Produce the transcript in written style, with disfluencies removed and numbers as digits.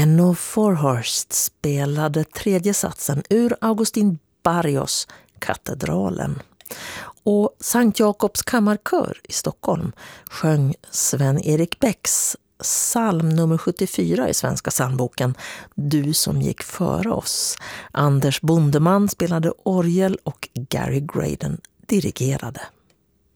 Benno Forhorst spelade tredje satsen ur Augustin Barrios Katedralen. Och Sankt Jakobs kammarkör i Stockholm sjöng Sven-Erik Bäcks psalm nummer 74 i Svenska psalmboken, Du som gick före oss. Anders Bondeman spelade orgel och Gary Graydon dirigerade.